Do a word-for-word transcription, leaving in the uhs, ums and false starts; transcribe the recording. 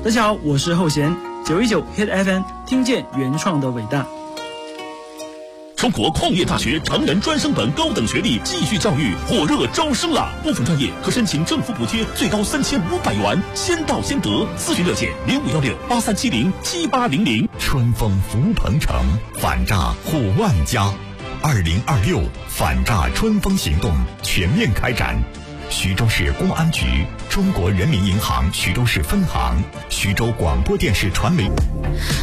大家好，我是后弦，九一九 Hit F M， 听见原创的伟大。 中国矿业大学成人专升本高等学历继续教育火热招生了，部分专业可申请政府补贴最高三千五百元，先到先得。咨询热线零五幺六八三七零七八零零。 春风福鹏城，反诈护万家。二零二六反诈春风行动全面开展。徐州市公安局、中国人民银行徐州市分行、徐州广播电视传媒。